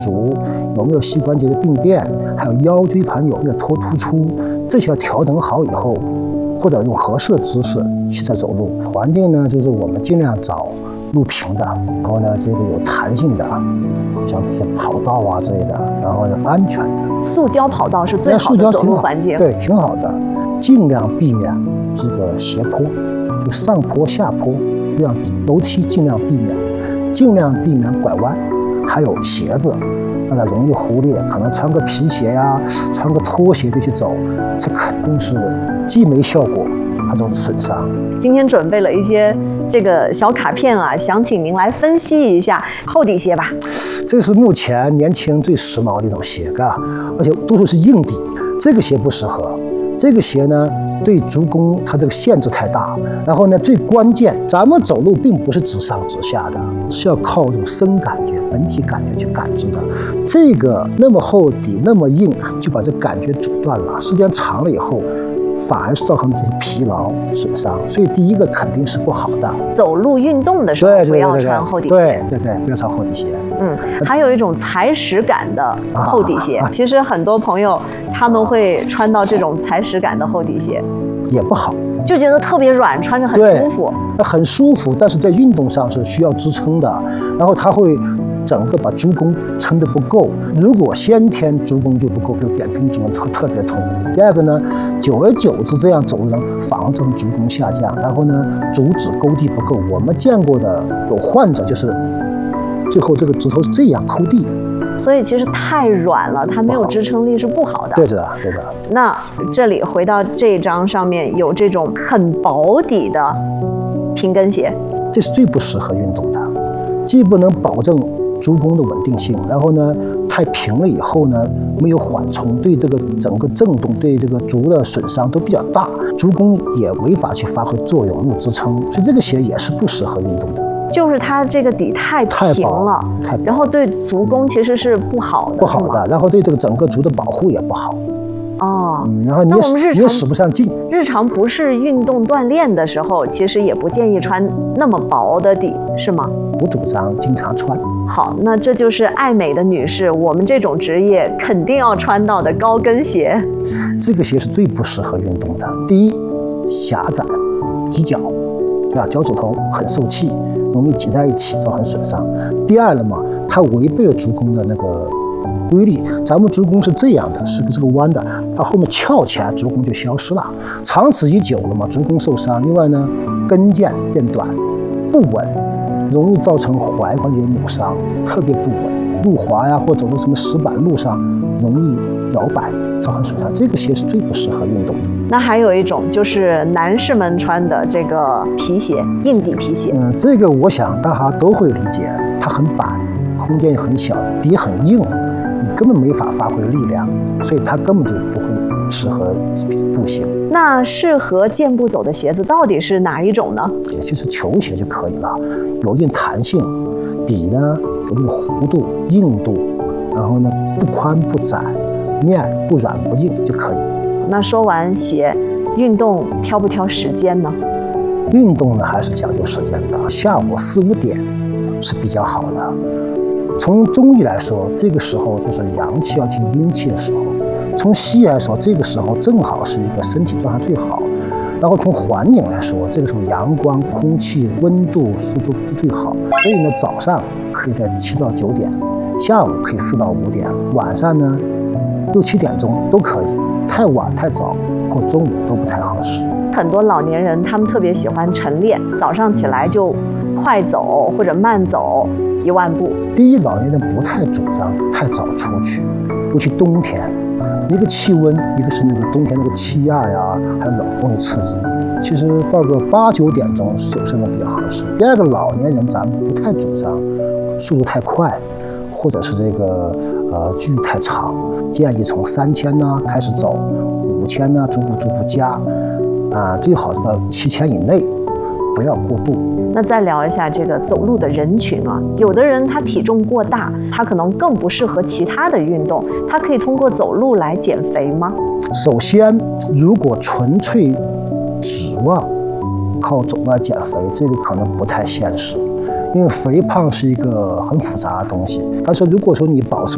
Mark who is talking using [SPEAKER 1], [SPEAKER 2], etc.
[SPEAKER 1] 足有没有膝关节的病变，还有腰椎盘有没有脱突出，这些要调整好以后，或者用合适的姿势去再走路。环境呢，就是我们尽量找路平的，然后呢，这个有弹性的，像一些跑道啊之类的，然后呢安全的。
[SPEAKER 2] 塑胶跑道是最好的走路环境，
[SPEAKER 1] 对，挺好的。尽量避免这个斜坡，就上坡下坡，这样楼梯尽量避免，尽量避免拐弯。还有鞋子，大家容易忽略，可能穿个皮鞋呀，穿个拖鞋就去走，这肯定是既没效果，还有损伤。
[SPEAKER 2] 今天准备了一些这个小卡片啊，想请您来分析一下厚底鞋吧。
[SPEAKER 1] 这是目前年轻人最时髦的一种鞋，而且多数是硬底，这个鞋不适合。这个鞋呢，对足弓它这个限制太大。然后呢，最关键，咱们走路并不是直上直下的，是要靠这种身感觉、本体感觉去感知的。这个那么厚底、那么硬，就把这感觉阻断了。时间长了以后，反而是造成这些疲劳损伤。所以第一个肯定是不好的。
[SPEAKER 2] 走路运动的时候不要穿厚底鞋。
[SPEAKER 1] 对，不要穿厚底鞋。
[SPEAKER 2] 还有一种踩屎感的厚底鞋，其实很多朋友他们会穿到这种踩屎感的厚底鞋，
[SPEAKER 1] 也不好，
[SPEAKER 2] 就觉得特别软，穿着很舒服。
[SPEAKER 1] 很舒服，但是在运动上是需要支撑的，然后它会整个把足弓撑得不够。如果先天足弓就不够，比如扁平足特别痛苦。第二个呢，久而久之这样走路人反而造成足弓下降，然后呢，足趾勾地不够。我们见过的有患者就是最后这个指头是这样抠地。
[SPEAKER 2] 所以其实太软了，它没有支撑力是不好的。
[SPEAKER 1] 对的。
[SPEAKER 2] 那这里回到这一张上面有这种很薄底的平跟鞋，
[SPEAKER 1] 这是最不适合运动的，既不能保证足弓的稳定性，然后呢，太平了以后呢，没有缓冲，对这个整个震动、对这个足的损伤都比较大，足弓也没法去发挥作用，没有支撑，所以这个鞋也是不适合运动的。
[SPEAKER 2] 就是它这个底太平了，然后对足弓其实是不好的，
[SPEAKER 1] 然后对这个整个足的保护也不好。然后你也使不上劲。
[SPEAKER 2] 日常不是运动锻炼的时候，其实也不建议穿那么薄的底，是吗？
[SPEAKER 1] 不主张经常穿。
[SPEAKER 2] 好，那这就是爱美的女士，我们这种职业肯定要穿到的高跟鞋。
[SPEAKER 1] 这个鞋是最不适合运动的。第一，狭窄，挤脚，对吧？脚趾头很受气，容易挤在一起，造成损伤。第二了嘛，它违背了足弓的那个规律。咱们足弓是这样的，是个这个弯的，它后面翘起来，足弓就消失了。长此以久了嘛，足弓受伤。另外呢，跟腱变短，不稳，容易造成踝关节扭伤，特别不稳。路滑呀，或走到什么石板路上，容易摇摆，造成损伤。这个鞋是最不适合运动的。
[SPEAKER 2] 那还有一种就是男士们穿的这个皮鞋，硬底皮鞋。
[SPEAKER 1] 这个我想大家都会理解，它很板，空间也很小，底很硬，你根本没法发挥力量，所以它根本就不会适合步行。
[SPEAKER 2] 那适合健步走的鞋子到底是哪一种呢？
[SPEAKER 1] 也就是球鞋就可以了，有一定弹性，底呢有一定弧度、硬度，然后呢不宽不窄，面不软不硬就可以。
[SPEAKER 2] 那说完鞋，运动挑不挑时间呢？
[SPEAKER 1] 运动呢还是讲究时间的，下午4、5点是比较好的。从中医来说，这个时候就是阳气要进阴气的时候；从西医来说，这个时候正好是一个身体状态最好。然后从环境来说，这个时候阳光、空气、温度都最好。所以呢，早上可以在7到9点，下午可以4到5点，晚上呢6、7点钟都可以。太晚太早或中午都不太合适。
[SPEAKER 2] 很多老年人他们特别喜欢晨练，早上起来就快走或者慢走1万步。
[SPEAKER 1] 第一，老年人不太主张太早出去，尤其冬天，一个气温，一个是那个冬天那个气压呀，还有冷空气刺激。其实到个8、9点钟走伸的比较合适。第二个，老年人咱们不太主张速度太快，或者是这个距离太长，建议从3000呢开始走，5000呢逐步加，最好是到7000以内，不要过度。
[SPEAKER 2] 那再聊一下这个走路的人群啊，有的人他体重过大，他可能更不适合其他的运动，他可以通过走路来减肥吗？
[SPEAKER 1] 首先，如果纯粹指望靠走路来减肥，这个可能不太现实。因为肥胖是一个很复杂的东西，但是如果说你保持